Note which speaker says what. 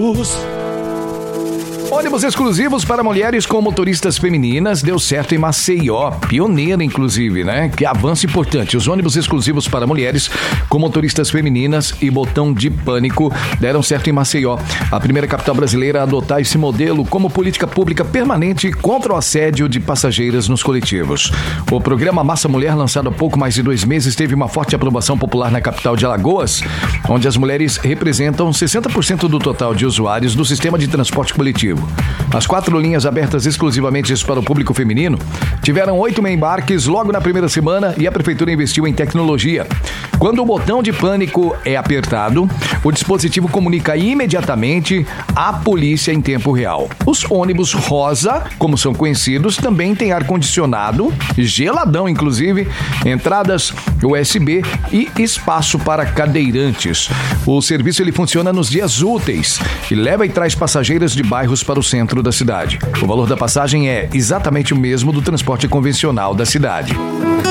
Speaker 1: Ônibus exclusivos para mulheres com motoristas femininas deu certo em Maceió, pioneira inclusive, né? Que avanço importante. Os ônibus exclusivos para mulheres com motoristas femininas e botão de pânico deram certo em Maceió, a primeira capital brasileira a adotar esse modelo como política pública permanente contra o assédio de passageiras nos coletivos. O programa Massa Mulher, lançado há pouco mais de 2 meses, teve uma forte aprovação popular na capital de Alagoas, onde as mulheres representam 60% do total de usuários do sistema de transporte coletivo. As 4 linhas abertas exclusivamente para o público feminino tiveram 8 embarques logo na primeira semana e a prefeitura investiu em tecnologia. Quando o botão de pânico é apertado, o dispositivo comunica imediatamente à polícia em tempo real. Os ônibus rosa, como são conhecidos, também têm ar-condicionado, geladão inclusive, entradas USB e espaço para cadeirantes. O serviço ele funciona nos dias úteis e leva e traz passageiras de bairros para o centro da cidade. O valor da passagem é exatamente o mesmo do transporte convencional da cidade.